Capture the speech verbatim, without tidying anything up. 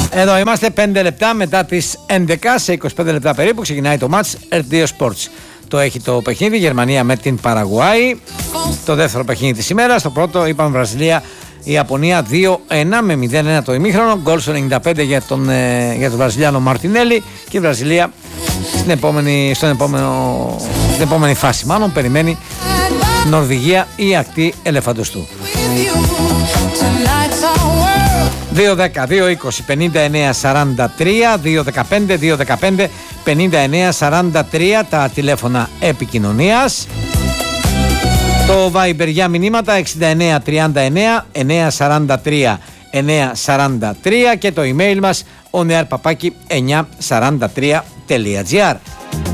Εδώ είμαστε πέντε λεπτά μετά τις έντεκα, σε είκοσι πέντε λεπτά περίπου ξεκινάει το μάτς ερ τι δύο Sports. Το έχει το παιχνίδι, Γερμανία με την Παραγουάη. Το δεύτερο παιχνίδι της ημέρας. Το πρώτο είπαμε Βραζιλία, η Ιαπωνία δύο ένα με μηδέν ένα το ημίχρονο. Γκολ στο ενενήντα πέντε για τον, ε, για τον Βραζιλιάνο Μαρτινέλη. Και η Βραζιλία στην επόμενη, στον επόμενο, στην επόμενη φάση μάλλον περιμένει Νορβηγία ή ακτή Ελεφαντοστού. δύο δέκα, δύο είκοσι, πενήντα εννέα σαράντα τρία, δύο δεκαπέντε, δύο δεκαπέντε, πενήντα εννέα σαράντα τρία τα τηλέφωνα επικοινωνίας. Το Viber για μηνύματα εξήντα εννέα τριάντα εννέα εννιακόσια σαράντα τρία εννιακόσια σαράντα τρία και το email μας oneair παπάκι εννιακόσια σαράντα τρία τελεία τζι άρ.